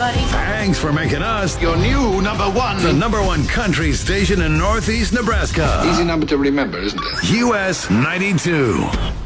buddy. Thanks for making us Your new number one. the number one country station in Northeast Nebraska. Easy number to remember, isn't it? US 92.